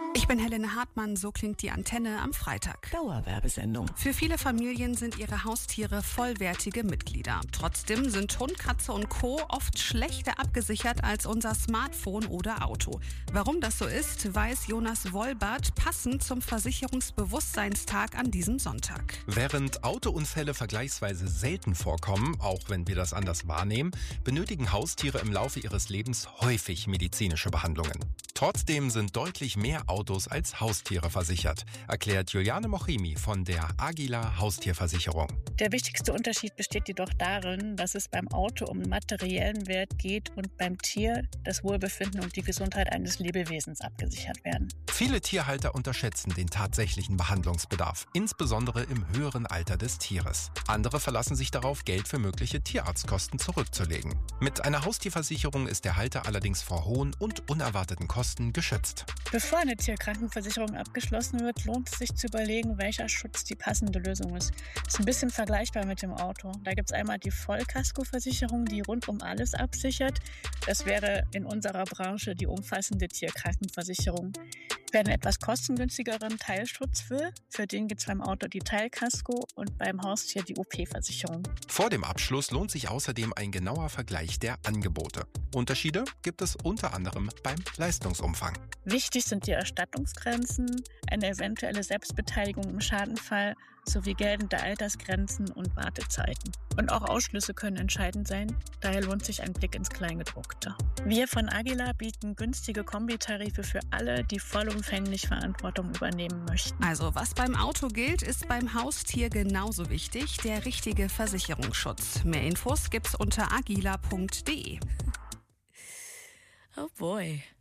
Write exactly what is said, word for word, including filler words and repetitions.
Ich bin Helene Hartmann, so klingt die Antenne am Freitag. Dauerwerbesendung. Für viele Familien sind ihre Haustiere vollwertige Mitglieder. Trotzdem sind Hund, Katze und Co. oft schlechter abgesichert als unser Smartphone oder Auto. Warum das so ist, weiß Jonas Wolbert passend zum Versicherungsbewusstseinstag an diesem Sonntag. Während Autounfälle vergleichsweise selten vorkommen, auch wenn wir das anders wahrnehmen, benötigen Haustiere im Laufe ihres Lebens häufig medizinische Behandlungen. Trotzdem sind deutlich mehr Autos als Haustiere versichert, erklärt Juliane Mochimi von der Agila Haustierversicherung. Der wichtigste Unterschied besteht jedoch darin, dass es beim Auto um materiellen Wert geht und beim Tier das Wohlbefinden und die Gesundheit eines Lebewesens abgesichert werden. Viele Tierhalter unterschätzen den tatsächlichen Behandlungsbedarf, insbesondere im höheren Alter des Tieres. Andere verlassen sich darauf, Geld für mögliche Tierarztkosten zurückzulegen. Mit einer Haustierversicherung ist der Halter allerdings vor hohen und unerwarteten Kosten geschützt. Bevor eine Tierkrankenversicherung abgeschlossen wird, lohnt es sich zu überlegen, welcher Schutz die passende Lösung ist. Das ist ein bisschen vergleichbar mit dem Auto. Da gibt es einmal die Vollkaskoversicherung, die rund um alles absichert. Das wäre in unserer Branche die umfassende Tierkrankenversicherung. Wer einen etwas kostengünstigeren Teilschutz will, für den gibt es beim Auto die Teilkasko und beim Haustier die O P-Versicherung. Vor dem Abschluss lohnt sich außerdem ein genauer Vergleich der Angebote. Unterschiede gibt es unter anderem beim Leistungsumfang. Wichtig sind die Erstattungsgrenzen, eine eventuelle Selbstbeteiligung im Schadenfall sowie geltende Altersgrenzen und Wartezeiten. Und auch Ausschlüsse können entscheidend sein, daher lohnt sich ein Blick ins Kleingedruckte. Wir von Agila bieten günstige Kombitarife für alle, die vollumfänglich Verantwortung übernehmen möchten. Also was beim Auto gilt, ist beim Haustier genauso wichtig, der richtige Versicherungsschutz. Mehr Infos gibt's unter agila punkt de. Oh boy.